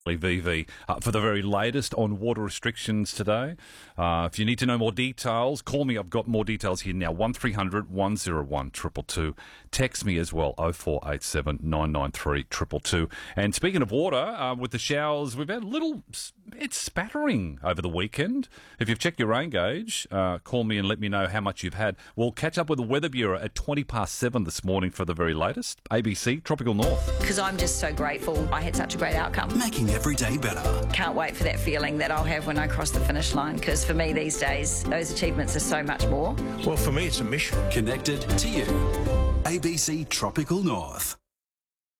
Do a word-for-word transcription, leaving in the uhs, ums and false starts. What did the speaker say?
V V uh, for the very latest on water restrictions today. Uh, if you need to know more details, call me. I've got more details here now. one three hundred one oh one two two two. Text me as well, oh four eight seven nine nine three two two two. And speaking of water, uh, with the showers, we've had a little, it's spattering over the weekend. If you've checked your rain gauge, uh, call me and let me know how much you've had. We'll catch up with the Weather Bureau at twenty past seven this morning for the very latest. A B C, Tropical North. Because I'm just so grateful I had such a great outcome. Making every day better. Can't wait for that feeling that I'll have when I cross the finish line, because for me these days, those achievements are so much more. Well, for me, it's a mission. Connected to you. A B C Tropical North.